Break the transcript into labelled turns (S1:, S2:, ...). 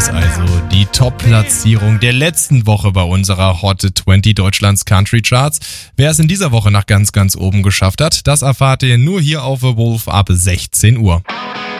S1: das also, die Top-Platzierung der letzten Woche bei unserer Hot 20 Deutschlands Country Charts. Wer es in dieser Woche nach ganz, ganz oben geschafft hat, das erfahrt ihr nur hier auf The Wolf ab 16 Uhr.